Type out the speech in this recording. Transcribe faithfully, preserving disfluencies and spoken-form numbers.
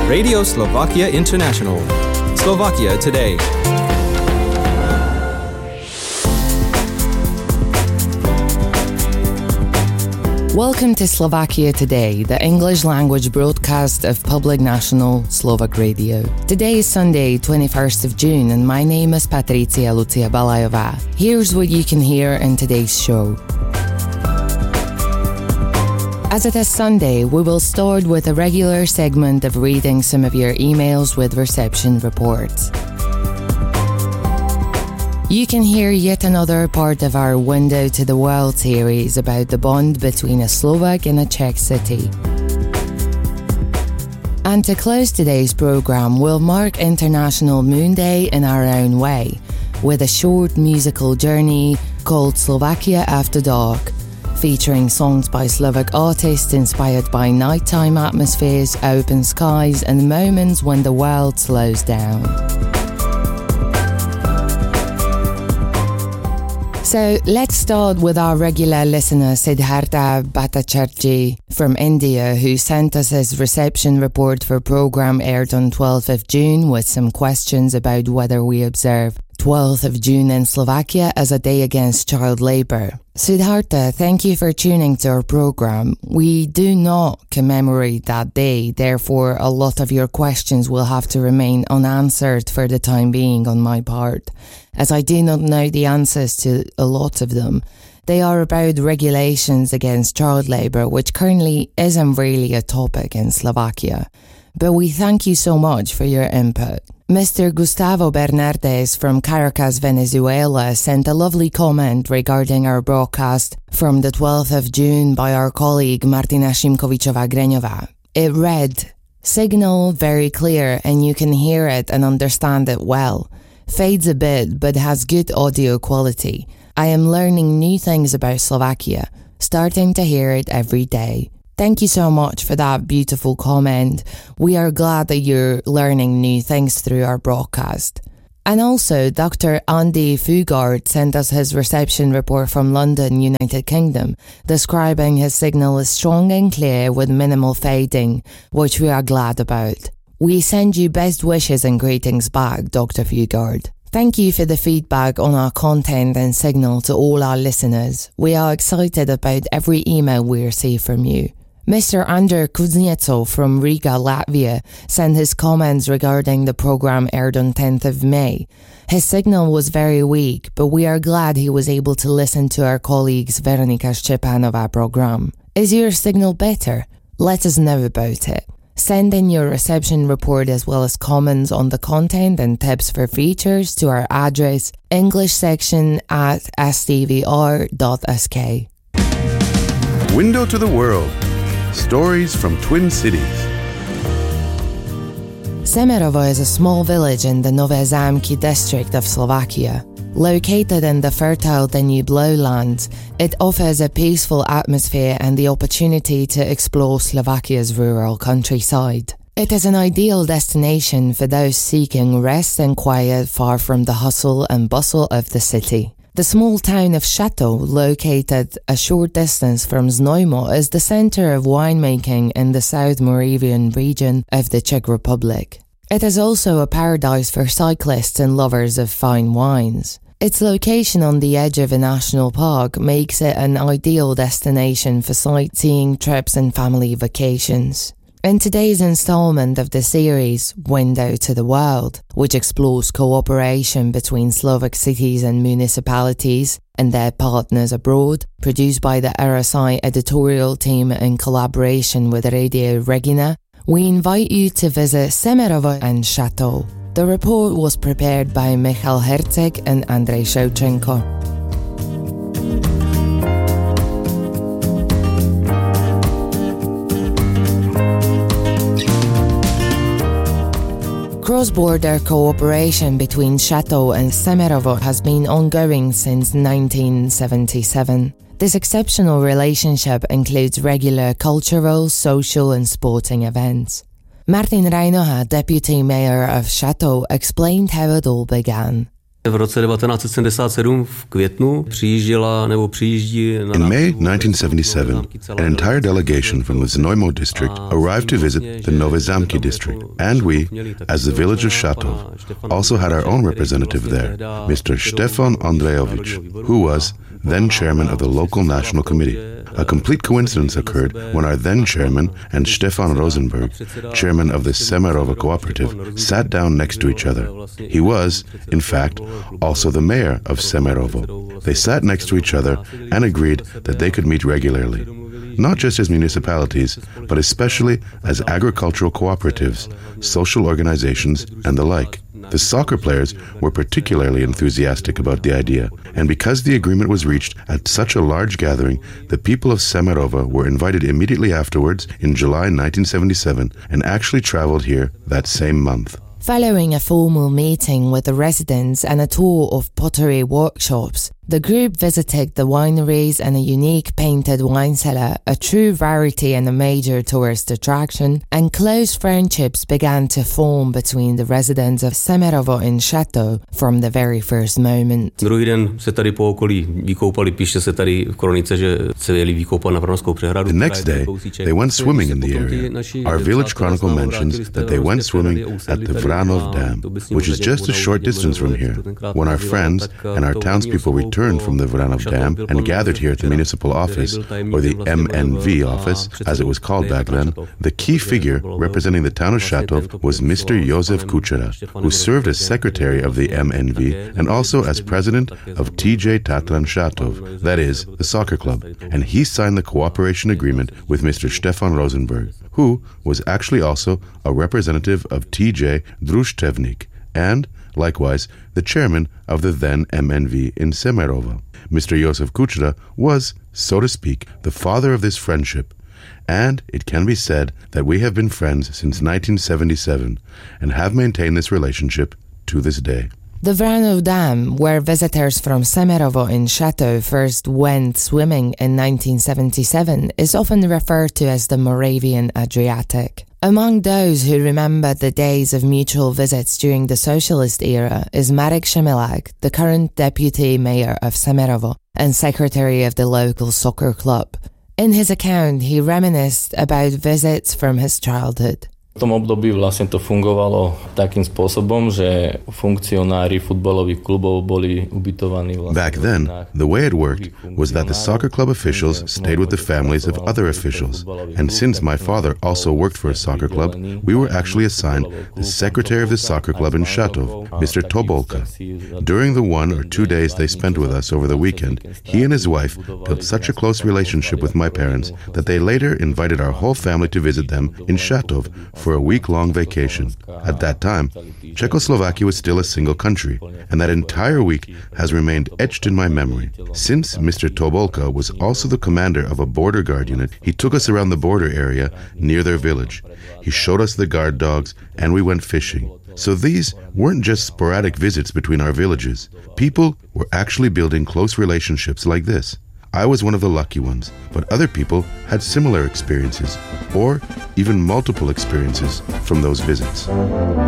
Radio Slovakia International. Slovakia Today. Welcome to Slovakia Today, the English language broadcast of Public National Slovak Radio. Today is Sunday, twenty-first of June, and my name is Patricia Lucia Balajová. Here's what you can hear in today's show. As it is Sunday, we will start with a regular segment of reading some of your emails with reception reports. You can hear yet another part of our Window to the World series about the bond between a Slovak and a Czech city. And to close today's programme, we'll mark International Moon Day in our own way, with a short musical journey called Slovakia After Dark, featuring songs by Slovak artists inspired by nighttime atmospheres, open skies, and moments when the world slows down. So let's start with our regular listener Siddhartha Bhattacharjee from India, who sent us his reception report for programme aired on twelfth of June with some questions about whether we observe twelfth of June in Slovakia as a day against child labour. Siddhartha, thank you for tuning to our programme. We do not commemorate that day, therefore a lot of your questions will have to remain unanswered for the time being on my part, as I do not know the answers to a lot of them. They are about regulations against child labour, which currently isn't really a topic in Slovakia. But we thank you so much for your input. Mister Gustavo Bernardes from Caracas, Venezuela, sent a lovely comment regarding our broadcast from the twelfth of June by our colleague Martina Šimkovičová-Greňová. It read, "Signal very clear and you can hear it and understand it well. Fades a bit but has good audio quality. I am learning new things about Slovakia, starting to hear it every day." Thank you so much for that beautiful comment. We are glad that you're learning new things through our broadcast. And also, Doctor Andy Fugard sent us his reception report from London, United Kingdom, describing his signal as strong and clear with minimal fading, which we are glad about. We send you best wishes and greetings back, Doctor Fugard. Thank you for the feedback on our content and signal to all our listeners. We are excited about every email we receive from you. Mister Andrzej Kuznetsov from Riga, Latvia, sent his comments regarding the programme aired on tenth of May. His signal was very weak, but we are glad he was able to listen to our colleagues Veronika Szczepanova programme. Is your signal better? Let us know about it. Send in your reception report as well as comments on the content and tips for features to our address english section at s t v r dot s k. Window to the World. Stories from Twin Cities. Semerovo is a small village in the Nové Zámky district of Slovakia. Located in the fertile Danube lowlands, it offers a peaceful atmosphere and the opportunity to explore Slovakia's rural countryside. It is an ideal destination for those seeking rest and quiet far from the hustle and bustle of the city. The small town of Château, located a short distance from Znojmo, is the center of winemaking in the South Moravian region of the Czech Republic. It is also a paradise for cyclists and lovers of fine wines. Its location on the edge of a national park makes it an ideal destination for sightseeing trips and family vacations. In today's installment of the series, Window to the World, which explores cooperation between Slovak cities and municipalities and their partners abroad, produced by the R S I editorial team in collaboration with Radio Regina, we invite you to visit Semerovo and Château. The report was prepared by Michal Herceg and Andrej Shevchenko. Cross-border cooperation between Château and Semerovo has been ongoing since nineteen seventy-seven. This exceptional relationship includes regular cultural, social and sporting events. Martin Reinoha, deputy mayor of Château, explained how it all began. V roce devatenáct sedmdesát sedm v květnu přijížděla nebo přijíždí na In May nineteen seventy-seven, an entire delegation from the Znojmo district arrived to visit the Nové Zámky district, and we, as the village of Šatov, also had our own representative there, Mister Štefan Ondřejovič, who was then chairman of the local national committee. A complete coincidence occurred when our then chairman and Štefan Rosenberg, chairman of the Semerovo cooperative, sat down next to each other. He was, in fact, also the mayor of Semerovo. They sat next to each other and agreed that they could meet regularly, not just as municipalities, but especially as agricultural cooperatives, social organizations, and the like. The soccer players were particularly enthusiastic about the idea, and because the agreement was reached at such a large gathering, the people of Semerovo were invited immediately afterwards in July nineteen seventy-seven and actually traveled here that same month. Following a formal meeting with the residents and a tour of pottery workshops, the group visited the wineries and a unique painted wine cellar, a true rarity and a major tourist attraction, and close friendships began to form between the residents of Semerovo in Šatov from the very first moment. Druhý den se tady po okolí vykoupali, píše se tady v kronice, že se jeli vykoupat na Vranovskou přehradu. The next day, they went swimming in the area. Our village chronicle mentions that they went swimming at the Vranov Dam, which is just a short distance from here. When our friends and our townspeople returned from the Vranov Dam and gathered here at the municipal office, or the M N V office, as it was called back then, the key figure representing the town of Šatov was Mister Josef Kučera, who served as secretary of the M N V and also as president of T J Tatran Šatov, that is, the soccer club, and he signed the cooperation agreement with Mister Štefan Rosenberg, who was actually also a representative of T J Družstevnik, and, likewise, the chairman of the then M N V in Semerovo. Mister Josef Kučera was, so to speak, the father of this friendship, and it can be said that we have been friends since nineteen seventy-seven and have maintained this relationship to this day. The Vranov Dam, where visitors from Semerovo in Šatov first went swimming in nineteen seventy-seven, is often referred to as the Moravian Adriatic. Among those who remember the days of mutual visits during the socialist era is Marek Šemilák, the current deputy mayor of Semerovo and secretary of the local soccer club. In his account, he reminisced about visits from his childhood. V tom období vlastne to fungovalo takým spôsobom, že funkcionári futbalových klubov boli ubytovaní vlastne. Back then, the way it worked was that the soccer club officials stayed with the families of other officials. And since my father also worked for a soccer club, we were actually assigned the secretary of the soccer club in Šatov, Mister Tobolka. During the one or two days they spent with us over the weekend, he and his wife built such a close relationship with my parents that they later invited our whole family to visit them in Šatov for a week-long vacation. At that time, Czechoslovakia was still a single country, and that entire week has remained etched in my memory. Since Mister Tobolka was also the commander of a border guard unit, he took us around the border area near their village. He showed us the guard dogs, and we went fishing. So these weren't just sporadic visits between our villages. People were actually building close relationships like this. I was one of the lucky ones, but other people had similar experiences, or even multiple experiences from those visits.